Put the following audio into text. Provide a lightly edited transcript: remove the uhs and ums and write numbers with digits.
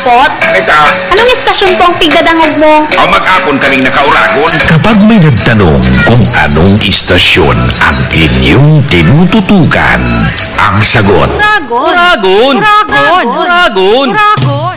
dampot? Ito, Anong istasyon po ang tigdadangog mo? o mag-apon kaming nakauragon. Kapag may nagtanong kung anong istasyon ang inyong tinututukan, ang sagot, Uragon. Uragon! Uragon. Uragon! Uragon.